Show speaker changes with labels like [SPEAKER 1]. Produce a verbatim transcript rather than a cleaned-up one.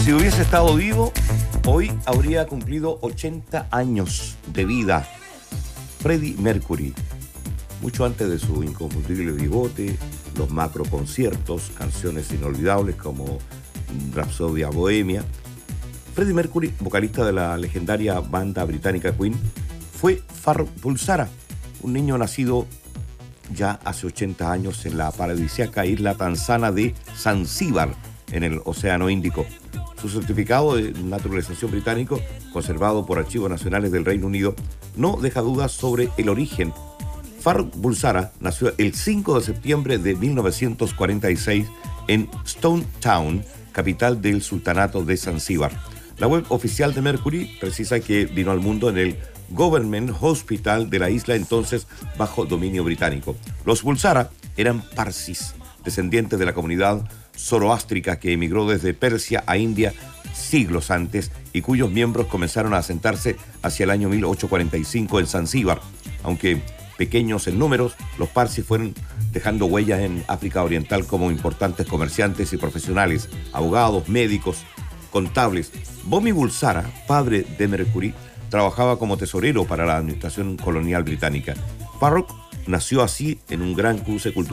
[SPEAKER 1] Si hubiese estado vivo, hoy habría cumplido ochenta años de vida. Freddie Mercury, mucho antes de su inconfundible bigote, los macro conciertos, canciones inolvidables como Rhapsodia Bohemia. Freddie Mercury, vocalista de la legendaria banda británica Queen, fue Farrokh Bulsara, un niño nacido ya hace ochenta años en la paradisíaca isla tanzana de Zanzíbar, en el Océano Índico. Su certificado de naturalización británico, conservado por Archivos Nacionales del Reino Unido, no deja dudas sobre el origen. Farrokh Bulsara nació el cinco de septiembre de mil novecientos cuarenta y seis en Stone Town, capital del sultanato de Zanzíbar. La web oficial de Mercury precisa que vino al mundo en el Government Hospital de la isla, entonces bajo dominio británico. Los Bulsara eran parsis, descendientes de la comunidad zoroástrica que emigró desde Persia a India siglos antes y cuyos miembros comenzaron a asentarse hacia el año mil ochocientos cuarenta y cinco en Zanzíbar. Aunque pequeños en números, los parsis fueron dejando huellas en África Oriental como importantes comerciantes y profesionales, abogados, médicos, contables. Bomi Bulsara, padre de Mercury, trabajaba como tesorero para la administración colonial británica. Farrokh nació así en un gran cruce cultural